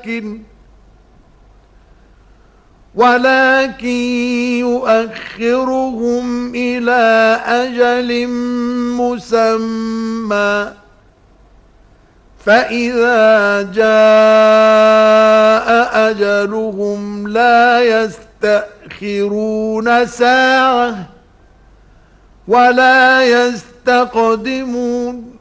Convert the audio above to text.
ولكن يؤخرهم إلى أجل مسمى، فإذا جاء أجلهم لا يستأخرون ساعة ولا يستقدمون.